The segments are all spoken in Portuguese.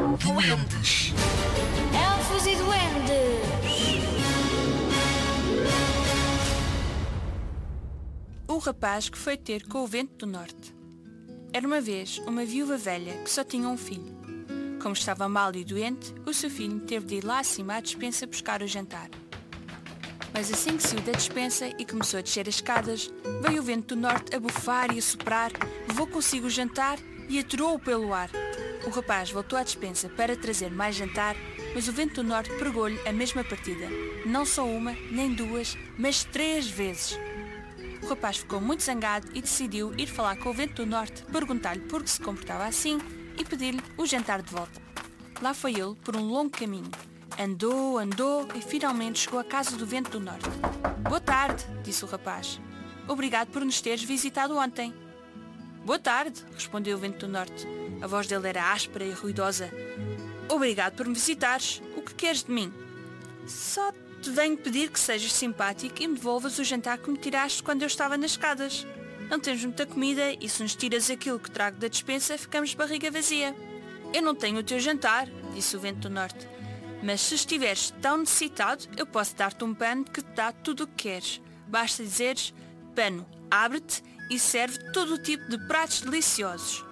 Duendes. Elfos e duendes. O rapaz que foi ter com o vento do norte. Era uma vez uma viúva velha que só tinha um filho. Como estava mal e doente, o seu filho teve de ir lá acima à despensa buscar o jantar. Mas assim que saiu da despensa e começou a descer as escadas, veio o vento do norte a bufar e a soprar, levou consigo o jantar e atirou-o pelo ar. O rapaz voltou à despensa para trazer mais jantar, mas o vento do norte pregou-lhe a mesma partida. Não só uma, nem duas, mas 3 vezes. O rapaz ficou muito zangado e decidiu ir falar com o vento do norte, perguntar-lhe por que se comportava assim e pedir-lhe o jantar de volta. Lá foi ele por um longo caminho. Andou e finalmente chegou à casa do vento do norte. Boa tarde, disse o rapaz. Obrigado por nos teres visitado ontem. Boa tarde, respondeu o vento do norte. A voz dele era áspera e ruidosa. Obrigado por me visitares. O que queres de mim? Só te venho pedir que sejas simpático e me devolvas o jantar que me tiraste quando eu estava nas escadas. Não temos muita comida e se nos tiras aquilo que trago da despensa, ficamos de barriga vazia. Eu não tenho o teu jantar, disse o vento do norte. Mas se estiveres tão necessitado, eu posso dar-te um pano que te dá tudo o que queres. Basta dizeres, pano, abre-te e serve todo o tipo de pratos deliciosos.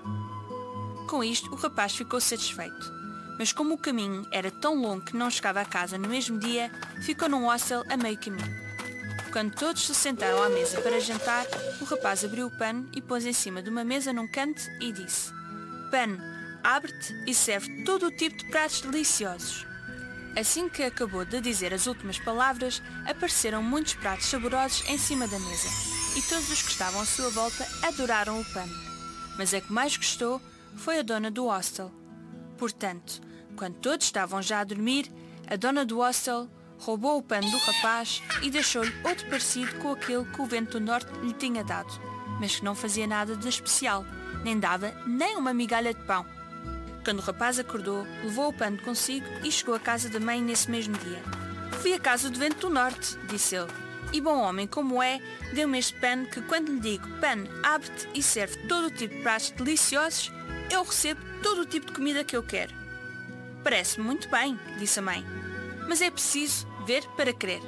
Com isto, o rapaz ficou satisfeito. Mas como o caminho era tão longo que não chegava a casa no mesmo dia, ficou num hostel a meio caminho. Quando todos se sentaram à mesa para jantar, o rapaz abriu o pano e pôs em cima de uma mesa num canto e disse, pano, abre-te e serve todo o tipo de pratos deliciosos. Assim que acabou de dizer as últimas palavras, apareceram muitos pratos saborosos em cima da mesa e todos os que estavam à sua volta adoraram o pano. Mas a que mais gostou foi a dona do hostel. Portanto, quando todos estavam já a dormir, a dona do hostel roubou o pano do rapaz e deixou-lhe outro parecido com aquele que o vento do norte lhe tinha dado, mas que não fazia nada de especial, nem dava nem uma migalha de pão. Quando o rapaz acordou, levou o pano consigo e chegou à casa da mãe nesse mesmo dia. Fui à casa do vento do norte, disse ele, e bom homem como é, deu-me este pano que quando lhe digo pano, abre-te e serve todo o tipo de pratos deliciosos, eu recebo todo o tipo de comida que eu quero. Parece-me muito bem, disse a mãe, mas é preciso ver para crer.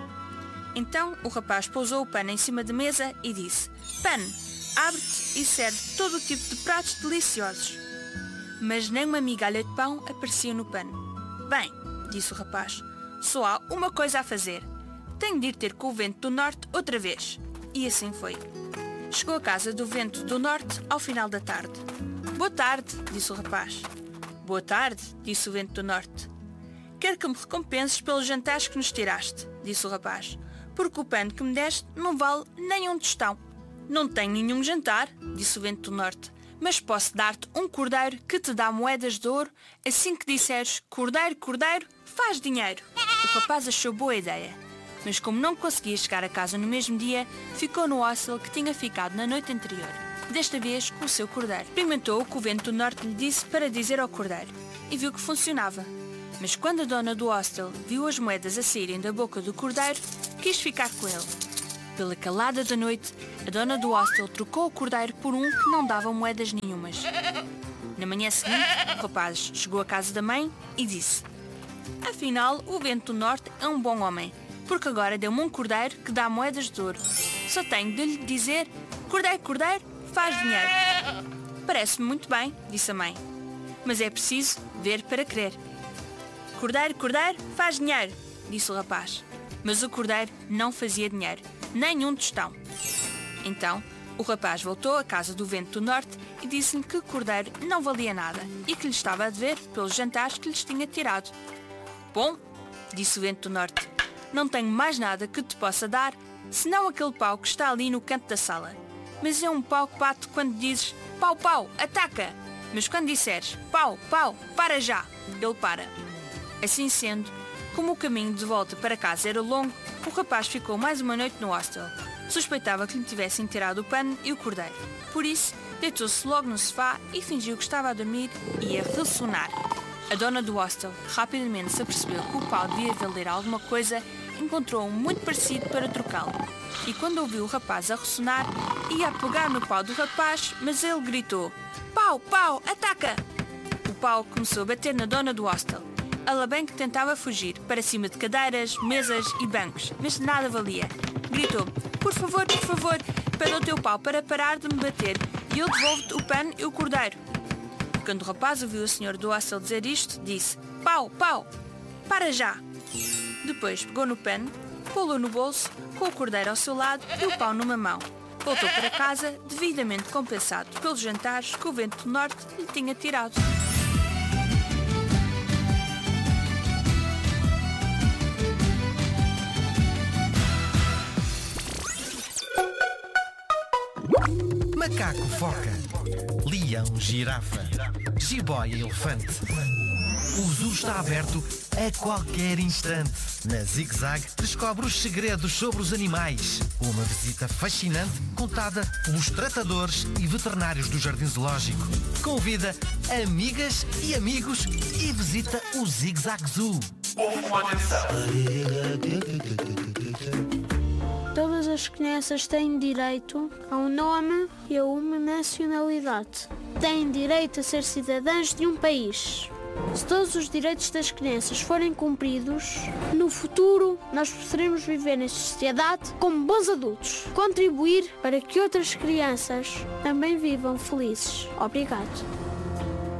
Então o rapaz pousou o pano em cima da mesa e disse, pano, abre-te e serve todo o tipo de pratos deliciosos. Mas nem uma migalha de pão aparecia no pano. Bem, disse o rapaz, só há uma coisa a fazer. Tenho de ir ter com o vento do norte outra vez. E assim foi. Chegou à casa do vento do norte ao final da tarde. Boa tarde, disse o rapaz. Boa tarde, disse o vento do norte. Quero que me recompenses pelos jantares que nos tiraste, disse o rapaz, porque o pano que me deste não vale nem um tostão. Não tenho nenhum jantar, disse o vento do norte, mas posso dar-te um cordeiro que te dá moedas de ouro assim que disseres cordeiro, cordeiro, faz dinheiro. O rapaz achou boa ideia, mas como não conseguia chegar a casa no mesmo dia, ficou no hostel que tinha ficado na noite anterior, desta vez com o seu cordeiro. Experimentou o que o vento do norte lhe disse para dizer ao cordeiro e viu que funcionava. Mas quando a dona do hostel viu as moedas a saírem da boca do cordeiro, quis ficar com ele. Pela calada da noite, a dona do hostel trocou o cordeiro por um que não dava moedas nenhumas. Na manhã seguinte, o rapaz chegou à casa da mãe e disse, afinal, o vento do norte é um bom homem, porque agora deu-me um cordeiro que dá moedas de ouro. Só tenho de lhe dizer, cordeiro, cordeiro, faz dinheiro. Parece-me muito bem, disse a mãe, mas é preciso ver para crer. Cordeiro, cordeiro, faz dinheiro, disse o rapaz, mas o cordeiro não fazia dinheiro. Nem um tostão. Então, o rapaz voltou à casa do vento do norte e disse-lhe que o cordeiro não valia nada e que lhe estava a dever pelos jantares que lhes tinha tirado. Bom, disse o vento do norte, não tenho mais nada que te possa dar, senão aquele pau que está ali no canto da sala. Mas é um pau que bate quando dizes pau, pau, ataca. Mas quando disseres pau, pau, para já, ele para. Assim sendo, como o caminho de volta para casa era longo, o rapaz ficou mais uma noite no hostel. Suspeitava que lhe tivessem tirado o pano e o cordeiro. Por isso, deitou-se logo no sofá e fingiu que estava a dormir e a ressonar. A dona do hostel rapidamente se apercebeu que o pau devia valer alguma coisa, encontrou um muito parecido para trocá-lo. E quando ouviu o rapaz a ressonar, ia a pegar no pau do rapaz, mas ele gritou: "Pau, pau, ataca!" O pau começou a bater na dona do hostel. Ela bem que tentava fugir, para cima de cadeiras, mesas e bancos, mas nada valia. Gritou: por favor, pede ao teu pau para parar de me bater e eu devolvo-te o pano e o cordeiro. Quando o rapaz ouviu o senhor do hostel dizer isto, disse: pau, para já! Depois pegou no pano, pô-lo no bolso, com o cordeiro ao seu lado e o pau numa mão. Voltou para casa, devidamente compensado pelos jantares que o vento do norte lhe tinha tirado. Macaco foca, leão girafa, jiboia elefante. O zoo está aberto a qualquer instante. Na Zig Zag descobre os segredos sobre os animais. Uma visita fascinante contada pelos tratadores e veterinários do Jardim Zoológico. Convida amigas e amigos e visita o Zig Zag Zoo. Todas as crianças têm direito a um nome e a uma nacionalidade. Têm direito a ser cidadãs de um país. Se todos os direitos das crianças forem cumpridos, no futuro nós poderemos viver em sociedade como bons adultos. Contribuir para que outras crianças também vivam felizes. Obrigado.